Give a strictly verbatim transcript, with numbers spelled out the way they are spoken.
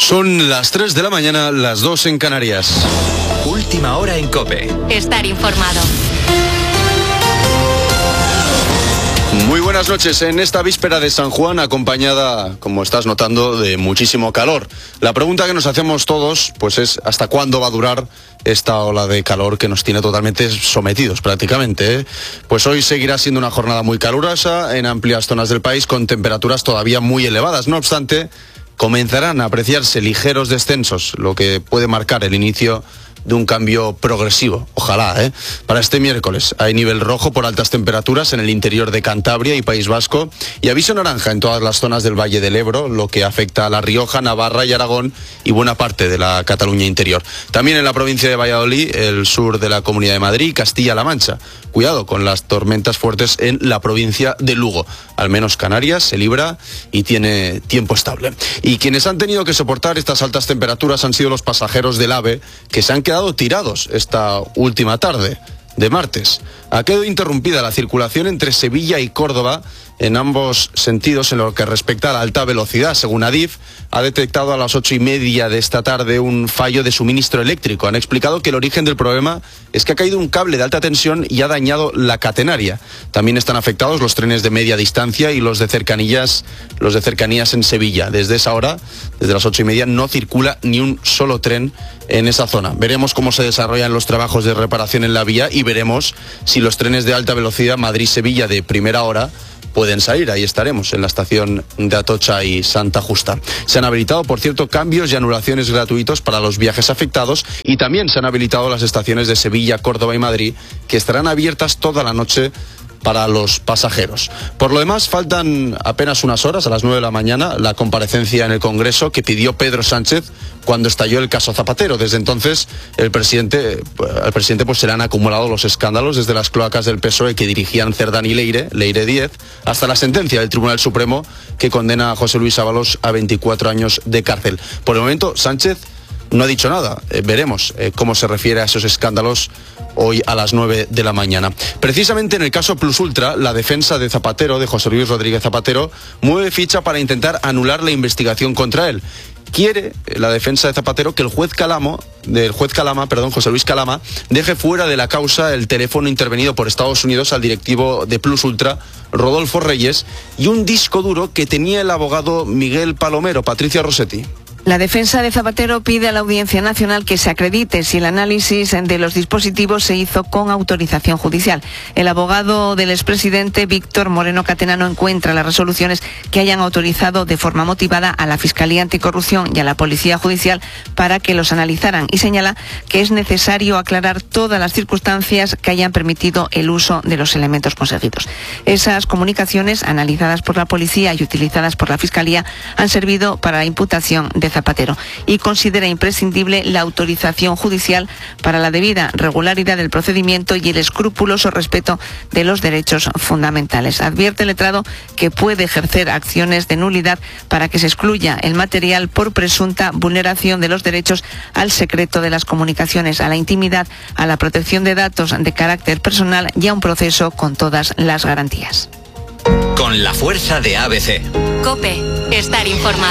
Son las tres de la mañana, las dos en Canarias. Última hora en COPE. Estar informado. Muy buenas noches. En esta víspera de San Juan, acompañada, como estás notando, de muchísimo calor. La pregunta que nos hacemos todos, pues es ¿hasta cuándo va a durar esta ola de calor que nos tiene totalmente sometidos prácticamente, ¿eh? Pues hoy seguirá siendo una jornada muy calurosa en amplias zonas del país con temperaturas todavía muy elevadas. No obstante, comenzarán a apreciarse ligeros descensos, lo que puede marcar el inicio de un cambio progresivo, ojalá, ¿eh? Para este miércoles hay nivel rojo por altas temperaturas en el interior de Cantabria y País Vasco y aviso naranja en todas las zonas del Valle del Ebro, lo que afecta a La Rioja, Navarra y Aragón y buena parte de la Cataluña interior. También en la provincia de Valladolid, el sur de la Comunidad de Madrid y Castilla-La Mancha. Cuidado con las tormentas fuertes en la provincia de Lugo. Al menos Canarias se libra y tiene tiempo estable. Y quienes han tenido que soportar estas altas temperaturas han sido los pasajeros del AVE, que se han quedado tirados esta última tarde de martes. Ha quedado interrumpida la circulación entre Sevilla y Córdoba en ambos sentidos en lo que respecta a la alta velocidad. Según Adif, ha detectado a las ocho y media de esta tarde un fallo de suministro eléctrico. Han explicado que el origen del problema es que ha caído un cable de alta tensión y ha dañado la catenaria. También están afectados los trenes de media distancia y los de cercanías, los de cercanías en Sevilla. Desde esa hora, desde las ocho y media, no circula ni un solo tren en esa zona. Veremos cómo se desarrollan los trabajos de reparación en la vía y veremos si los trenes de alta velocidad Madrid-Sevilla de primera hora pueden salir. Ahí estaremos en la estación de Atocha y Santa Justa. Se han habilitado, por cierto, cambios y anulaciones gratuitos para los viajes afectados y también se han habilitado las estaciones de Sevilla, Córdoba y Madrid, que estarán abiertas toda la noche para los pasajeros. Por lo demás, faltan apenas unas horas, a las nueve de la mañana, la comparecencia en el Congreso que pidió Pedro Sánchez cuando estalló el caso Zapatero. Desde entonces, el presidente, al presidente pues se le han acumulado los escándalos desde las cloacas del P S O E que dirigían Cerdán y Leire, Leire Díez, hasta la sentencia del Tribunal Supremo que condena a José Luis Ábalos a veinticuatro años de cárcel. Por el momento, Sánchez no ha dicho nada. Eh, veremos eh, cómo se refiere a esos escándalos hoy a las nueve de la mañana. Precisamente en el caso Plus Ultra, la defensa de Zapatero, de José Luis Rodríguez Zapatero, mueve ficha para intentar anular la investigación contra él. Quiere eh, la defensa de Zapatero que el juez Calamo, del juez Calama, perdón, José Luis Calama, deje fuera de la causa el teléfono intervenido por Estados Unidos al directivo de Plus Ultra, Rodolfo Reyes, y un disco duro que tenía el abogado Miguel Palomero. Patricia Rossetti. La defensa de Zapatero pide a la Audiencia Nacional que se acredite si el análisis de los dispositivos se hizo con autorización judicial. El abogado del expresidente, Víctor Moreno Catena, no encuentra las resoluciones que hayan autorizado de forma motivada a la Fiscalía Anticorrupción y a la Policía Judicial para que los analizaran y señala que es necesario aclarar todas las circunstancias que hayan permitido el uso de los elementos conseguidos. Esas comunicaciones, analizadas por la Policía y utilizadas por la Fiscalía, han servido para la imputación de Zapatero y considera imprescindible la autorización judicial para la debida regularidad del procedimiento y el escrupuloso respeto de los derechos fundamentales. Advierte el letrado que puede ejercer acciones de nulidad para que se excluya el material por presunta vulneración de los derechos al secreto de las comunicaciones, a la intimidad, a la protección de datos de carácter personal y a un proceso con todas las garantías. Con la fuerza de A B C. COPE. Estar informado.